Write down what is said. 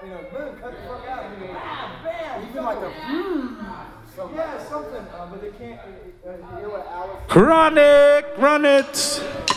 You know, boom, cut the fuck out. You know, Bam! even like a yeah, something. But they can't. You hear what Alex? Chronic, run it.